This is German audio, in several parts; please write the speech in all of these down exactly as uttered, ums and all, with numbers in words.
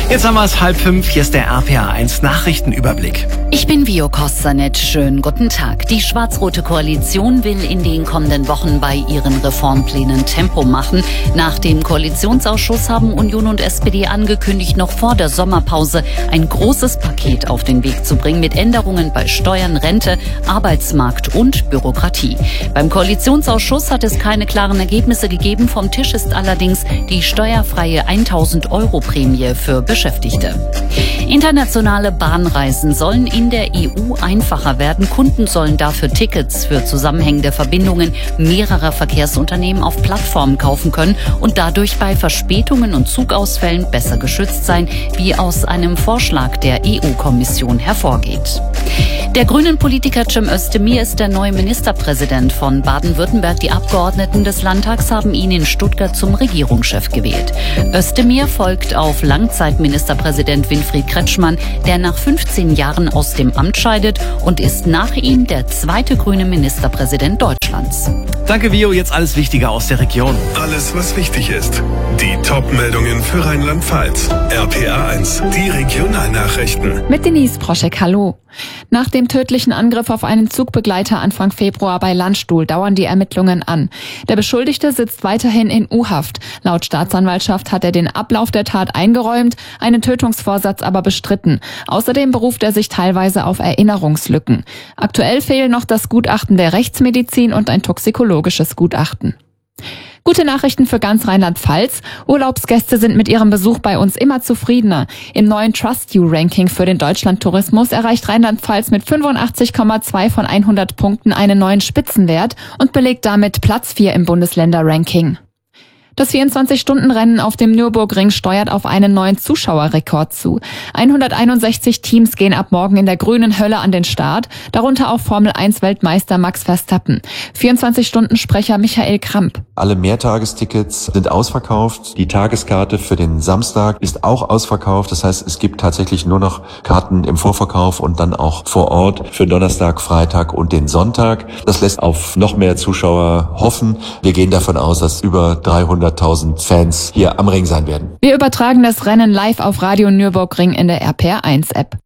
Jetzt haben wir es halb fünf, hier ist der R P A eins Nachrichtenüberblick. Ich bin Vio Kostanet, schönen guten Tag. Die schwarz-rote Koalition will in den kommenden Wochen bei ihren Reformplänen Tempo machen. Nach dem Koalitionsausschuss haben Union und S P D angekündigt, noch vor der Sommerpause ein großes Paket auf den Weg zu bringen mit Änderungen bei Steuern, Rente, Arbeitsmarkt und Bürokratie. Beim Koalitionsausschuss hat es keine klaren Ergebnisse gegeben. Vom Tisch ist allerdings die steuerfreie tausend Euro Prämie für Beschäftigte. Internationale Bahnreisen sollen in der E U einfacher werden. Kunden sollen dafür Tickets für zusammenhängende Verbindungen mehrerer Verkehrsunternehmen auf Plattformen kaufen können und dadurch bei Verspätungen und Zugausfällen besser geschützt sein, wie aus einem Vorschlag der E U-Kommission hervorgeht. Der grünen Politiker Cem Özdemir ist der neue Ministerpräsident von Baden-Württemberg. Die Abgeordneten des Landtags haben ihn in Stuttgart zum Regierungschef gewählt. Özdemir folgt auf Langzeitministerpräsident Winfried Kretschmann, der nach fünfzehn Jahren aus dem Amt scheidet und ist nach ihm der zweite grüne Ministerpräsident Deutschlands. Danke, Vio. Jetzt alles Wichtige aus der Region. Alles, was wichtig ist. Die Top-Meldungen für Rheinland-Pfalz. R P A eins, die Regionalnachrichten. Mit Denise Proschek, hallo. Nach dem tödlichen Angriff auf einen Zugbegleiter Anfang Februar bei Landstuhl dauern die Ermittlungen an. Der Beschuldigte sitzt weiterhin in U-Haft. Laut Staatsanwaltschaft hat er den Ablauf der Tat eingeräumt, einen Tötungsvorsatz aber bestritten. Außerdem beruft er sich teilweise auf Erinnerungslücken. Aktuell fehlen noch das Gutachten der Rechtsmedizin und ein toxikologisches Gutachten. Gute Nachrichten für ganz Rheinland-Pfalz. Urlaubsgäste sind mit ihrem Besuch bei uns immer zufriedener. Im neuen Trust You Ranking für den Deutschlandtourismus erreicht Rheinland-Pfalz mit fünfundachtzig Komma zwei von hundert Punkten einen neuen Spitzenwert und belegt damit Platz vier im Bundesländerranking. Das vierundzwanzig-Stunden-Rennen auf dem Nürburgring steuert auf einen neuen Zuschauerrekord zu. hunderteinundsechzig Teams gehen ab morgen in der grünen Hölle an den Start, darunter auch Formel eins Weltmeister Max Verstappen. vierundzwanzig-Stunden-Sprecher Michael Kramp. Alle Mehrtagestickets sind ausverkauft. Die Tageskarte für den Samstag ist auch ausverkauft. Das heißt, es gibt tatsächlich nur noch Karten im Vorverkauf und dann auch vor Ort für Donnerstag, Freitag und den Sonntag. Das lässt auf noch mehr Zuschauer hoffen. Wir gehen davon aus, dass über dreihunderttausend Fans hier am Ring sein werden. Wir übertragen das Rennen live auf Radio Nürburgring in der R P A eins App.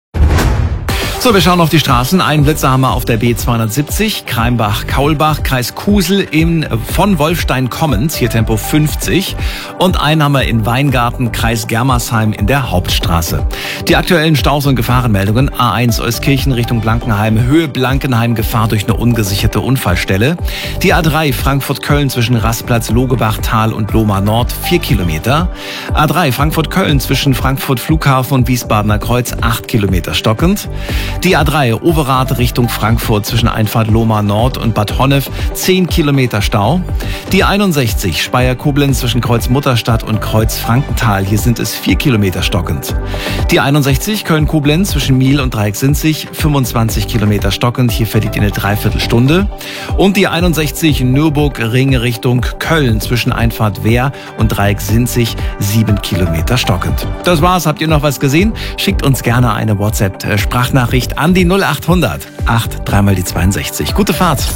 So, wir schauen auf die Straßen. Einen Blitzer haben wir auf der B zweihundertsiebzig, Kreimbach-Kaulbach, Kreis Kusel in, von Wolfstein kommend, hier Tempo fünfzig. Und einen haben wir in Weingarten, Kreis Germersheim in der Hauptstraße. Die aktuellen Staus- und Gefahrenmeldungen. A eins Euskirchen Richtung Blankenheim, Höhe Blankenheim, Gefahr durch eine ungesicherte Unfallstelle. Die A drei Frankfurt-Köln zwischen Rastplatz, Logebachtal und Lohmar Nord, vier Kilometer. A drei Frankfurt-Köln zwischen Frankfurt Flughafen und Wiesbadener Kreuz, acht Kilometer stockend. Die A drei Overath Richtung Frankfurt zwischen Einfahrt Lohmar Nord und Bad Honnef, zehn Kilometer Stau. Die einundsechzig Speyer-Koblenz zwischen Kreuz Mutterstadt und Kreuz Frankenthal, hier sind es vier Kilometer stockend. Die einundsechzig Köln-Koblenz zwischen Miel und Dreieck-Sinzig, fünfundzwanzig Kilometer stockend, hier verliert ihr eine Dreiviertelstunde. Und die einundsechzig Nürburgring Richtung Köln zwischen Einfahrt Wehr und Dreieck-Sinzig, sieben Kilometer stockend. Das war's. Habt ihr noch was gesehen? Schickt uns gerne eine WhatsApp-Sprachnachricht an die null achthundert acht dreimal die zweiundsechzig. Gute Fahrt!